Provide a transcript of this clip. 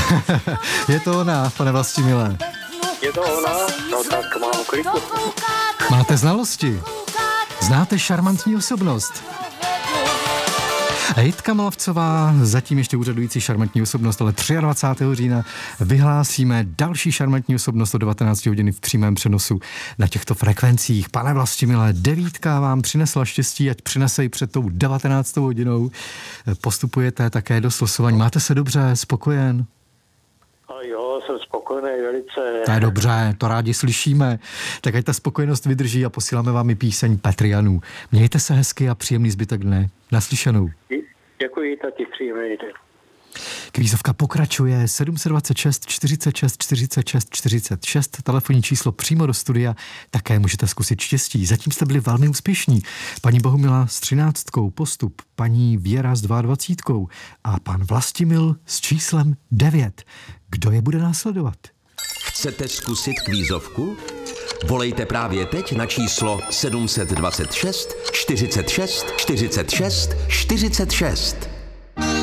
Je to ona, pane Vlastimile. Je to ona? No tak mám kliku. Máte znalosti? Znáte šarmantní osobnost? Jitka Molavcová, zatím ještě úřadující šarmantní osobnost, ale 23. října vyhlásíme další šarmantní osobnost o 19 hodiny v přímém přenosu na těchto frekvencích. Pane Vlastimile, 9 vám přinesla štěstí, ať přinese i před tou 19. hodinou. Postupujete také do slosování. Máte se dobře, spokojen? A jo, jsem spokojený velice. To je dobře, to rádi slyšíme. Tak ať ta spokojenost vydrží a posíláme vám i píseň Petrianů. Mějte se hezky a příjemný zbytek dne. Naslyšenou. Děkuji, taky příjemný den. Kvízovka pokračuje 726 46 46 46, telefonní číslo přímo do studia, také můžete zkusit štěstí. Zatím jste byli velmi úspěšní. Paní Bohumila s 13, postup, paní Věra s 22 a pan Vlastimil s číslem 9. Kdo je bude následovat? Chcete zkusit kvízovku? Volejte právě teď na číslo 726 46 46 46.